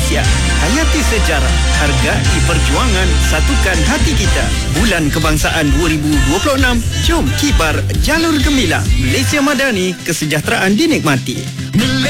Malaysia. Hayati sejarah, hargai perjuangan, satukan hati kita. Bulan Kebangsaan 2026, jom kibar jalur gemilang. Malaysia Madani, kesejahteraan dinikmati.